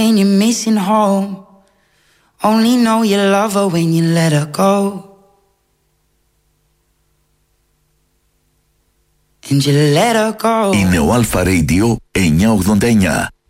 And you're missing home. Only know you love her when you let her go. And you let her go. Είναι ο Alpha Radio 989.